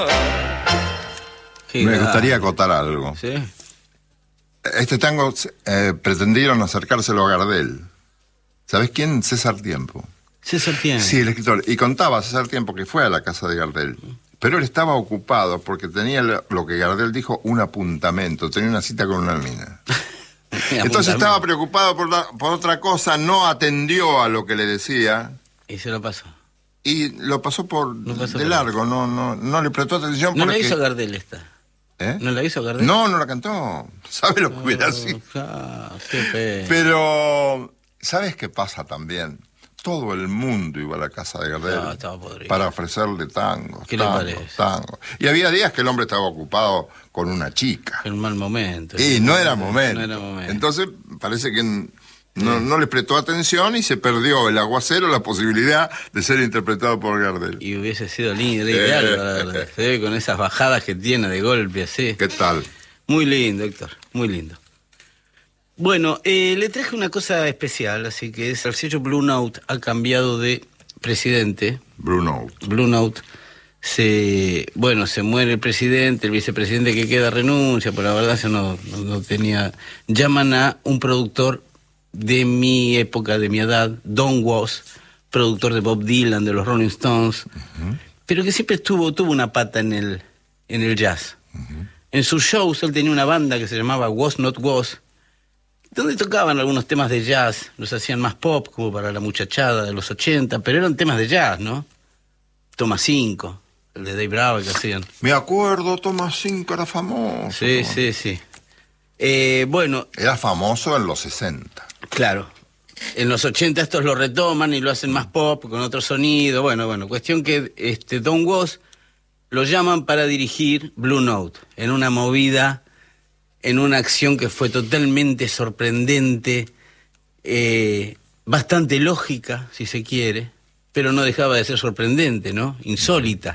Me gustaría acotar algo. ¿Sí? Este tango pretendieron acercárselo a Gardel. ¿Sabés quién? César Tiempo. César Tiempo. Sí, el escritor. Y contaba César Tiempo que fue a la casa de Gardel. Pero él estaba ocupado porque tenía lo que Gardel dijo, un apuntamento. Tenía una cita con una mina. Entonces estaba preocupado por otra cosa, no atendió a lo que le decía. Y se lo pasó. Y lo pasó de largo, no le prestó atención. No la hizo Gardel esta. ¿Eh? ¿No la hizo Gardel? No la cantó. ¿Sabe lo que hubiera sido? Qué pena. Pero, ¿sabes qué pasa también? Todo el mundo iba a la casa de Gardel para ofrecerle tangos. ¿Qué le parece? Tangos. Y había días que el hombre estaba ocupado con una chica. En un mal momento. Y no era momento. No era momento. Entonces, parece que no le prestó atención y se perdió el aguacero, la posibilidad de ser interpretado por Gardel. Y hubiese sido lindo, ideal para Gardel. Se ve con esas bajadas que tiene de golpe así. ¿Qué tal? Muy lindo, Héctor, muy lindo. Bueno, le traje una cosa especial, así que es el sello Blue Note ha cambiado de presidente. Blue Note. Blue Note. Se muere el presidente, el vicepresidente que queda renuncia, pero la verdad yo no tenía... Llaman a un productor de mi época, de mi edad, Don Was, productor de Bob Dylan, de los Rolling Stones, pero que siempre tuvo una pata en el jazz. En sus shows él tenía una banda que se llamaba Was Not Was, donde tocaban algunos temas de jazz, los hacían más pop, como para la muchachada de los 80, pero eran temas de jazz, ¿no? Toma 5, el de Dave Bravo que hacían. Me acuerdo, Toma 5 era famoso. Sí. Bueno... Era famoso en los 60. Claro. En los 80 estos lo retoman y lo hacen más pop, con otro sonido. Bueno, cuestión que Don Was lo llaman para dirigir Blue Note, en una movida, en una acción que fue totalmente sorprendente, bastante lógica, si se quiere, pero no dejaba de ser sorprendente, ¿no? Insólita.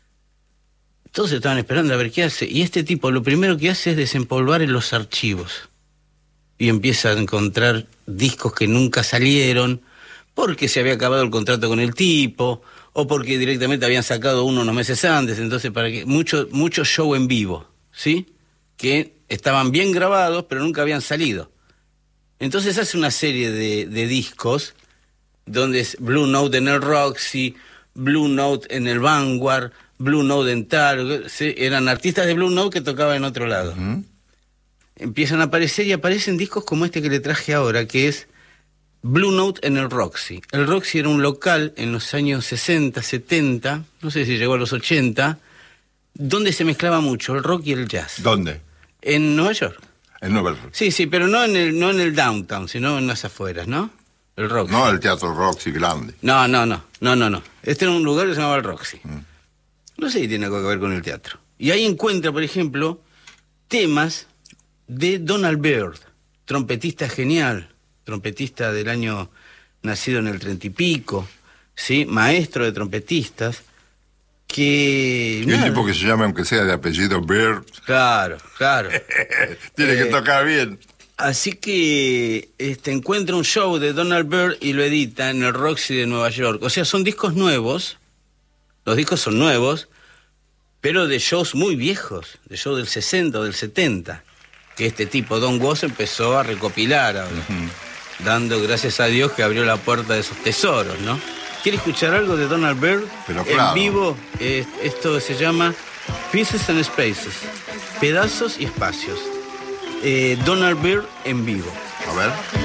Todos estaban esperando a ver qué hace, y este tipo lo primero que hace es desempolvar en los archivos. Y empieza a encontrar discos que nunca salieron, porque se había acabado el contrato con el tipo, o porque directamente habían sacado uno unos meses antes, entonces para que mucho show en vivo, ¿sí? Que estaban bien grabados, pero nunca habían salido. Entonces hace una serie de discos, donde es Blue Note en el Roxy, Blue Note en el Vanguard, Blue Note en tal, ¿sí? Eran artistas de Blue Note que tocaban en otro lado. Empiezan a aparecer y aparecen discos como este que le traje ahora, que es Blue Note en el Roxy. El Roxy era un local en los años 60, 70, no sé si llegó a los 80, donde se mezclaba mucho el rock y el jazz. ¿Dónde? En Nueva York. En Nueva York. Sí, pero no en el downtown, sino en las afueras, ¿no? El Roxy. No el Teatro Roxy grande. No. Este era un lugar que se llamaba el Roxy. No sé si tiene algo que ver con el teatro. Y ahí encuentra, por ejemplo, temas de Donald Byrd, trompetista genial, trompetista del año, nacido en el 30 y pico, ¿sí? Maestro de trompetistas, que... Y un tipo que se llama, aunque sea de apellido Byrd. Claro. Tiene que tocar bien. Así que encuentra un show de Donald Byrd y lo edita en el Roxy de Nueva York. O sea, son discos nuevos, los discos son nuevos, pero de shows muy viejos, de shows del 60 o del 70, que este tipo, Don Was, empezó a recopilar ahora, dando gracias a Dios que abrió la puerta de esos tesoros, ¿no? ¿Quiere escuchar algo de Donald Byrd? Pero claro. En vivo, esto se llama Pieces and Spaces, pedazos y espacios. Donald Byrd en vivo. A ver.